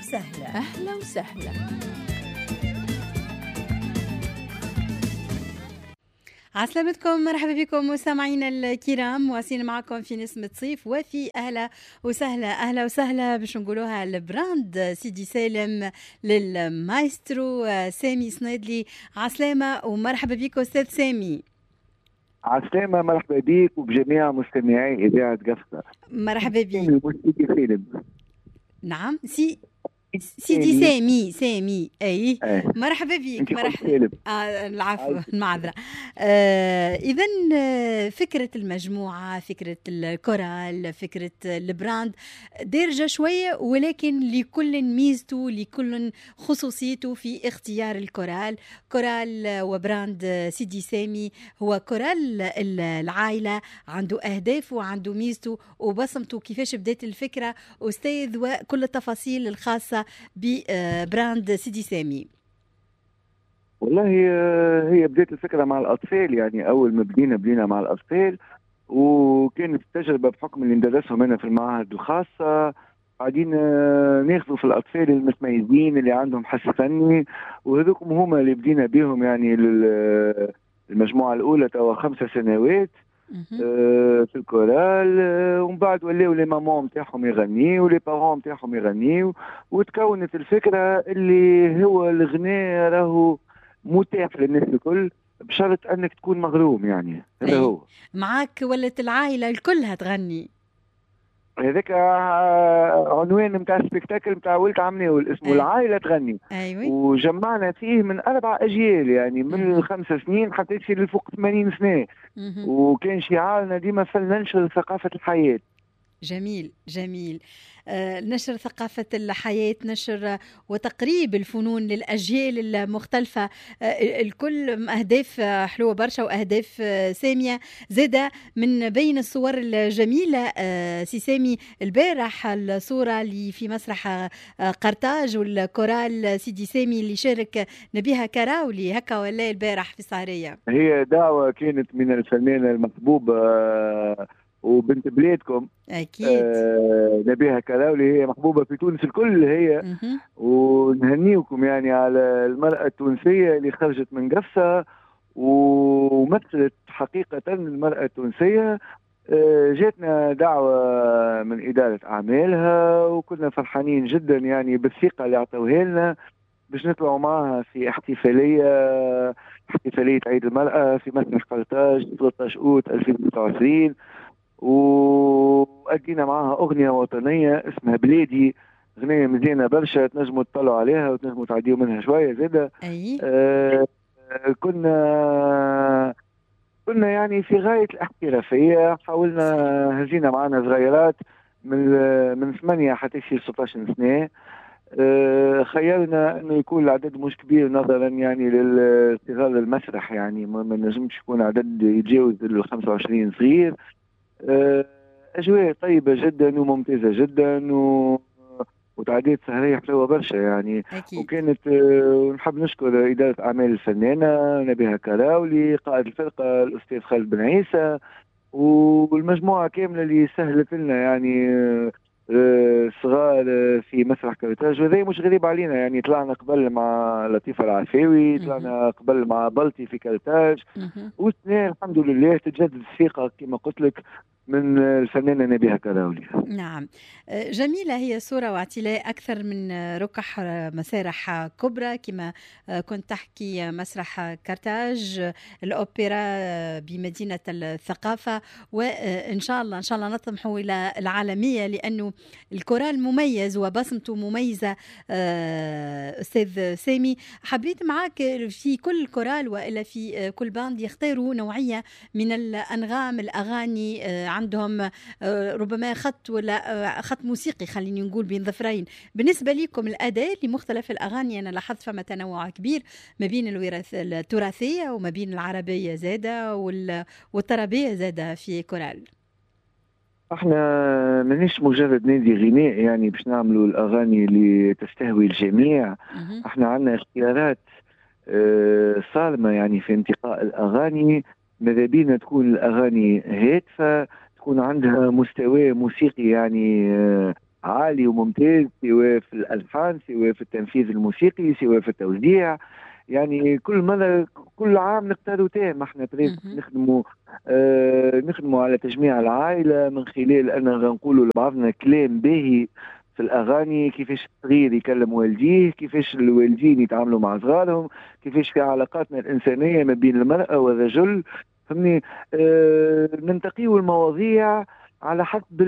وسهلا. أهلا وسهلا. عسلامتكم، مرحبا بكم مستمعينا الكرام، واصلين معكم في نسمة صيف وفي أهلا وسهلا. أهلا وسهلا باش نقولوها البراند سيدي سالم للمايسترو سامي سنيدلي. عسلامة ومرحبا بك أستاذ سامي. عسلامة، مرحبا بك وبجميع مستمعي إذاعة قفصة. مرحبا بك. نعم سيدي سامي اي مرحبا بك. مرحبا العفو المعذره. اذا فكره المجموعه، فكره الكورال، فكره البراند دارجه شويه، ولكن لكل ميزته، لكل خصوصيته في اختيار الكورال. كورال وبراند سيدي سامي هو كورال العائله، عنده اهدافه وعنده ميزته وبصمته، كيفاش بدات الفكره استاذ، وكل التفاصيل الخاصه ببراند سيدي سامي. والله هي بداية الفكرة مع الأطفال، يعني أول ما بدينا مع الأطفال، وكانت التجربة بحكم اللي ندرسهم أنا في المعاهد الخاصة، قاعدين ناخذوا في الأطفال المتميزين اللي عندهم حس فني، وهذوكم هما اللي بدينا بهم يعني المجموعة الأولى توا 5 سنوات في الكورال. ومن بعد ولاو لي مامون نتاعهم يغنيوا ولي بارون نتاعهم يغنيوا، وتكونت الفكره اللي هو الغناء راهو متاح للناس الكل بشرط انك تكون مغروم، يعني هذا هو. معاك ولت العائله الكلها تغني. هذاك عنوان نتاع السبيكتاكل نتاع ولد عمناول اسمه العائله تغني. وجمعنا فيه من 4 أجيال، يعني من 5 سنين حتى يصير لفوق 80 سنه. وكان شعارنا ديما فلننشر ثقافه الحياه. جميل جميل. نشر ثقافة الحياة، نشر وتقريب الفنون للأجيال المختلفة. الكل أهداف حلوة برشا وأهداف سامية زادة. من بين الصور الجميلة سي سامي البارح الصورة اللي في مسرح قرطاج والكورال سيدي سامي اللي شارك نبيها كراولي هكا ولا البارح في السهرية. هي دعوة كانت من الفنانة المحبوبة وبنت بلادكم أكيد نبيها كراولي، هي محبوبة في تونس الكل هي. ونهنيكم يعني على المرأة التونسية اللي خرجت من قفصة ومثلت حقيقة المرأة التونسية. جاتنا دعوة من إدارة أعمالها وكنا فرحانين جدا يعني بالثقة اللي عطوها لنا باش نطلعوا معها في احتفالية عيد المرأة في مسرح قرطاج 13 أوت 2023. وأدينا معها أغنية وطنية اسمها بلادي، أغنية مزيانة برشا، تنجموا تطلعوا عليها وتنجموا تعديوا منها شوية زادة. كنا يعني في غاية الاحترافية، حاولنا هزينا معنا صغيرات من 8 حتى يصير 16 سنة. خيرنا انه يكون العدد مش كبير نظرا يعني للصغار المسرح، يعني ما نجمش يكون عدد يتجاوز ال 25 صغير. اجواء طيبه جدا وممتازه جدا وتعديت سهريه حلوه برشا يعني. أكيد. وكانت نحب نشكر اداره اعمال الفنانه نبيها كراولي، قائد الفرقه الاستاذ خالد بن عيسى، والمجموعه كامله اللي سهلت لنا يعني صغار في مسرح كرتاج. وهذا مش غريب علينا، يعني طلعنا قبل مع لطيفة العفاوي، طلعنا قبل مع بلطي في كرتاج، والسنة الحمد لله تتجدد الثقة كما قلت لك من الفنانة نبيها كراولي. نعم جميلة هي صورة واعتلاء أكثر من ركح مسارح كبرى كما كنت تحكي مسرح كرتاج الأوبرا بمدينة الثقافة، وإن شاء الله نطمحوا إلى العالمية لأنه الكورال مميز وبصمته مميزة. أستاذ سامي حبيت معك في كل كورال وإلا في كل باند يختاروا نوعية من الأنغام الأغاني، عندهم ربما خط ولا خط موسيقي خليني نقول بين ظفرين. بالنسبة لكم الأداء لمختلف الأغاني أنا لاحظت فما تنوع كبير ما بين التراثية وما بين العربية زادة والطربية زادة في كورال. احنا مانيش مجرد نادي غناء يعني باش نعملوا الأغاني اللي تستهوي الجميع. احنا عندنا اختيارات صارمة يعني في انتقاء الأغاني. ماذا بينا تكون الأغاني هادفة، تكون عندها مستوى موسيقي يعني عالي وممتاز، سواء في الألحان، سواء في التنفيذ الموسيقي، سواء في التوزيع. يعني كل مرة كل عام نختاروا تيم، احنا بريف مهم. نخدموا على تجميع العائلة من خلال أن نقولوا لبعضنا كلام باهي في الأغاني، كيفاش الصغير يكلم والديه، كيفاش الوالدين يتعاملوا مع صغارهم، كيفاش في علاقاتنا الإنسانية ما بين المرأة والرجل. فهمني. ننتقيوا المواضيع على حسب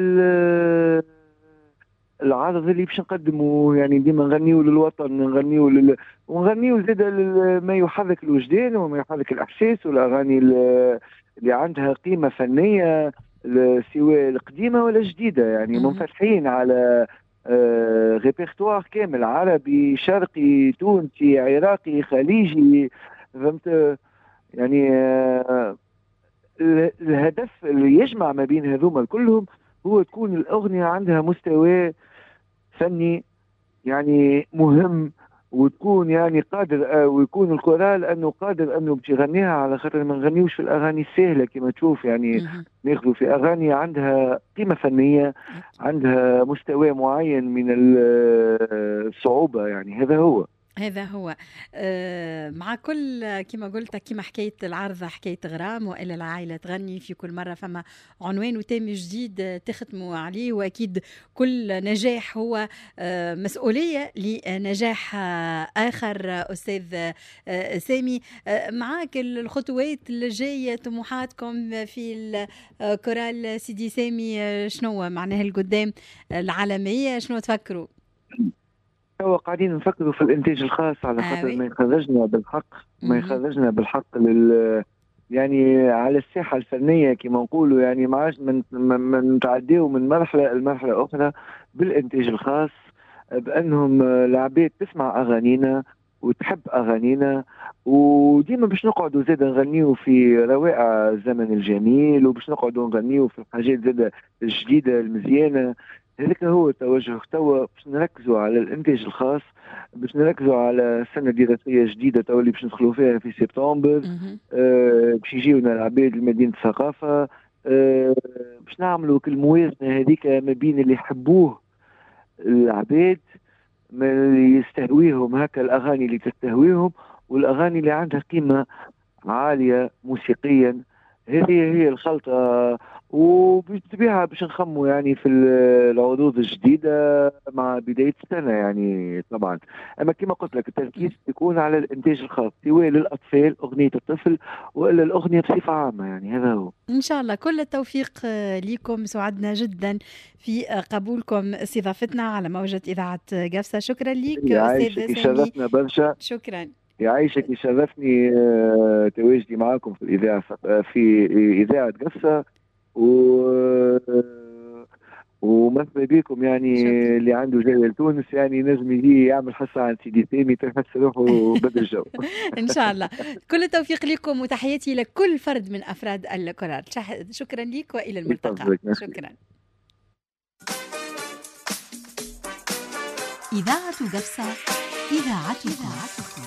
العرض اللي باش نقدمه. يعني ديما نغنيو للوطن، ونغنيو زاد ما يحرك الوجدان وما يحرك الاحساس، والاغاني اللي عندها قيمه فنيه، سواء القديمه ولا الجديده. يعني مهم. منفتحين على ريبرتوار كامل، عربي، شرقي، تونسي، عراقي، خليجي. فهمت؟ يعني الهدف اللي يجمع ما بين هذوما كلهم هو تكون الأغنية عندها مستوى فني يعني مهم، وتكون يعني قادر ويكون الكورال انه قادر انه باش يغنيها، على خاطر ما نغنيوش في الاغاني السهله كما تشوف. يعني مهم. ناخذوا في اغاني عندها قيمه فنيه، أكيد. عندها مستوى معين من الصعوبه. يعني هذا هو. هذا هو. مع كل كما قلت، كما حكاية العرض حكاية غرام وإلا العائلة تغني، في كل مرة فما عنوان وتام جديد تختموا عليه، وأكيد كل نجاح هو مسؤولية لنجاح آخر. أستاذ سامي، معاك الخطوات اللي جاية، طموحاتكم في الكورال سيدي سامي شنو معناها القدام العالمية، شنو تفكروا؟ توا قاعدين نفكروا في الانتاج الخاص، على خاطر آوي. ما يخرجنا بالحق، مهم. يعني على الساحه الفنيه كما نقولوا. يعني ما عادش من نتعديو من مرحله لمرحله اخرى بالانتاج الخاص، بانهم العباد تسمع اغانينا وتحب اغانينا، وديما باش نقعدوا زاد نغنيو في روائع الزمن الجميل، وباش نقعدوا نغنيو في الحاجات زاد الجديده المزيانه. هذاك هو التوجه. توا باش نركزوا على الانتاج الخاص، باش نركزوا على سنه دراسيه جديده توا اللي باش ندخلوا فيها في سبتمبر. مهم. باش يجيونا العباد لمدينه الثقافه. باش نعملوا كل موازنه هذيك ما بين اللي يحبوه العباد، ما اللي يستهويهم هكا الاغاني اللي تستهويهم، والاغاني اللي عندها قيمه عاليه موسيقيا. هذه هي الخلطه. وبالطبيعه باش نخموا يعني في العروض الجديده مع بدايه السنه يعني طبعا. اما كما قلت لك التركيز يكون على الانتاج الخاص، سواء للاطفال اغنيه الطفل والا الاغنيه بصفه عامه. يعني هذا هو. إن شاء الله كل التوفيق لكم. سعدنا جدا في قبولكم استضافتنا على موجة إذاعة قفصة. شكرا لك أستاذ يعيشك، سامي. يشرفنا برشا. شكرا. يعيشك، يشرفني تواجدي معكم في الإذاعة، في إذاعة قفصة. و ومرحبا بكم. يعني شكرا. اللي عنده جاي لتونس يعني نجم يجي يعمل حصة عن سيدي سامي، تحس روحه بدل الجو. إن شاء الله كل التوفيق لكم، وتحياتي لكل فرد من أفراد الكورال. شكرا لك وإلى الملتقى. يفضلك. شكرا. إذاعة قفصة، إذاعتكم.